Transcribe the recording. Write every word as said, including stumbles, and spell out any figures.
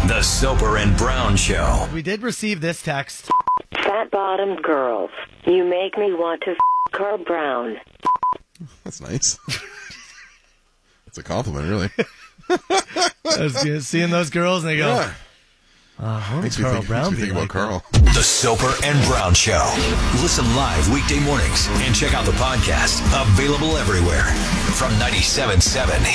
The Soper and Brown Show. We did receive this text. Fat-bottomed girls. You make me want to f*** Carl Brown. That's nice. That's a compliment, really. I was you know, seeing those girls and they go, Yeah. uh, what Makes would me Carl think, Brown makes me be think like? about Carl. The Soper and Brown Show. Listen live weekday mornings and check out the podcast. Available everywhere. From ninety-seven point seven